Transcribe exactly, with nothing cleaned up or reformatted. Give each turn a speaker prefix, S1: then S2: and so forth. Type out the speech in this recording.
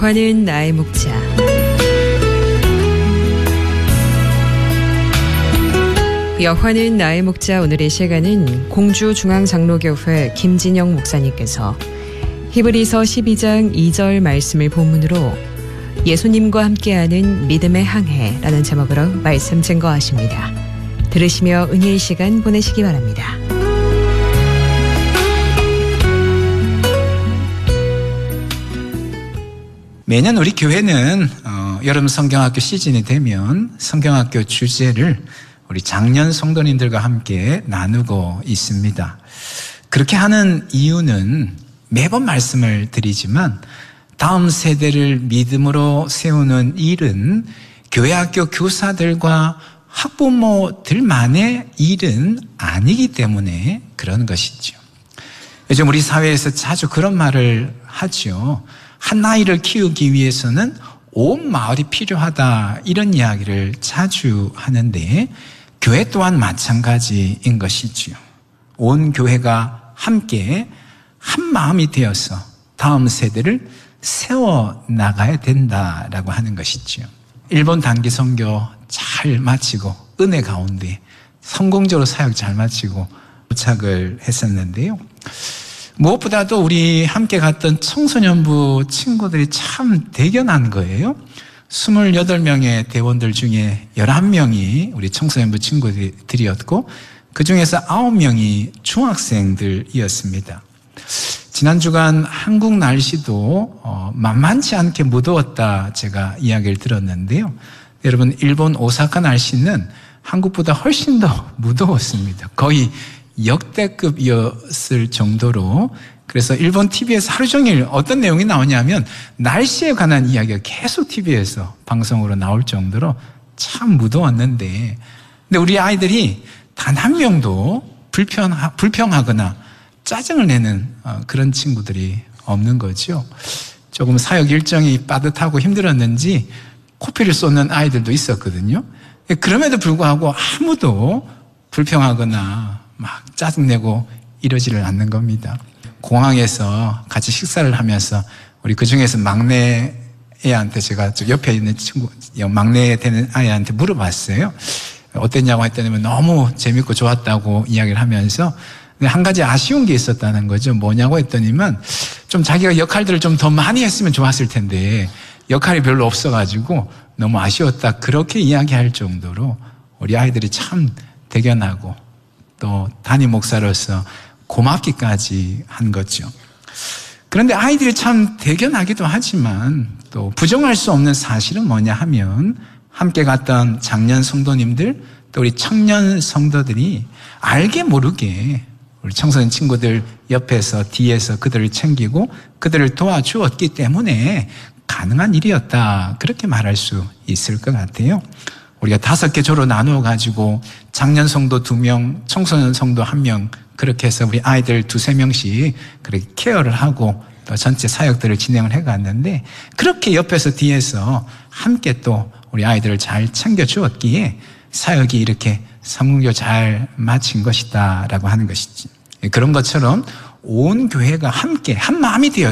S1: 화는 나의 목자. 여화는 나의 목자. 오늘의 시간은 공주중앙장로교회 김진영 목사님께서 히브리서 십이 장 이 절 말씀을 본문으로 예수님과 함께하는 믿음의 항해라는 제목으로 말씀 증거하십니다. 들으시며 은혜의 시간 보내시기 바랍니다.
S2: 매년 우리 교회는 어, 여름 성경학교 시즌이 되면 성경학교 주제를 우리 장년 성도님들과 함께 나누고 있습니다. 그렇게 하는 이유는 매번 말씀을 드리지만 다음 세대를 믿음으로 세우는 일은 교회학교 교사들과 학부모들만의 일은 아니기 때문에 그런 것이죠. 요즘 우리 사회에서 자주 그런 말을 하죠. 한 아이를 키우기 위해서는 온 마을이 필요하다, 이런 이야기를 자주 하는데 교회 또한 마찬가지인 것이지요. 온 교회가 함께 한 마음이 되어서 다음 세대를 세워나가야 된다라고 하는 것이지요. 일본 단기 선교 잘 마치고 은혜 가운데 성공적으로 사역 잘 마치고 도착을 했었는데요. 무엇보다도 우리 함께 갔던 청소년부 친구들이 참 대견한 거예요. 스물여덟 명의 대원들 중에 열한 명이 우리 청소년부 친구들이었고 그 중에서 아홉 명이 중학생들이었습니다. 지난 주간 한국 날씨도 어, 만만치 않게 무더웠다 제가 이야기를 들었는데요. 여러분, 일본 오사카 날씨는 한국보다 훨씬 더 무더웠습니다. 거의 역대급이었을 정도로. 그래서 일본 티비에서 하루 종일 어떤 내용이 나오냐면 날씨에 관한 이야기가 계속 티비에서 방송으로 나올 정도로 참 무더웠는데, 근데 우리 아이들이 단 한 명도 불평하, 불평하거나 짜증을 내는 그런 친구들이 없는 거죠. 조금 사역 일정이 빠듯하고 힘들었는지 코피를 쏟는 아이들도 있었거든요. 그럼에도 불구하고 아무도 불평하거나 막 짜증내고 이러지를 않는 겁니다. 공항에서 같이 식사를 하면서 우리 그 중에서 막내 애한테 제가 옆에 있는 친구, 막내 되는 아이한테 물어봤어요. 어땠냐고 했더니 너무 재밌고 좋았다고 이야기를 하면서 한 가지 아쉬운 게 있었다는 거죠. 뭐냐고 했더니만 좀 자기가 역할들을 좀 더 많이 했으면 좋았을 텐데 역할이 별로 없어가지고 너무 아쉬웠다, 그렇게 이야기할 정도로 우리 아이들이 참 대견하고 또 담임 목사로서 고맙기까지 한 거죠. 그런데 아이들이 참 대견하기도 하지만 또 부정할 수 없는 사실은 뭐냐 하면 함께 갔던 장년 성도님들 또 우리 청년 성도들이 알게 모르게 우리 청소년 친구들 옆에서 뒤에서 그들을 챙기고 그들을 도와주었기 때문에 가능한 일이었다, 그렇게 말할 수 있을 것 같아요. 우리가 다섯 개 조로 나누어 가지고 장년 성도 두 명, 청소년 성도 한 명, 그렇게 해서 우리 아이들 두세 명씩 그렇게 케어를 하고 또 전체 사역들을 진행을 해갔는데, 그렇게 옆에서 뒤에서 함께 또 우리 아이들을 잘 챙겨주었기에 사역이 이렇게 성공적으로 잘 마친 것이다 라고 하는 것이지. 그런 것처럼 온 교회가 함께 한 마음이 되었습니다.